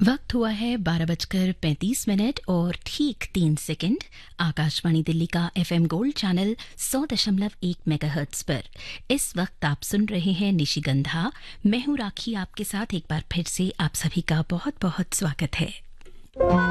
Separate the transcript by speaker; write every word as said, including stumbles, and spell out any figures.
Speaker 1: वक्त हुआ है बारह बजकर पैंतीस मिनट और ठीक तीन सेकंड। आकाशवाणी दिल्ली का एफएम गोल्ड चैनल सौ दशमलव एक मेगाहर्ट्ज पर इस वक्त आप सुन रहे हैं निशिगंधा। मैं हूं राखी, आपके साथ एक बार फिर से आप सभी का बहुत बहुत स्वागत है।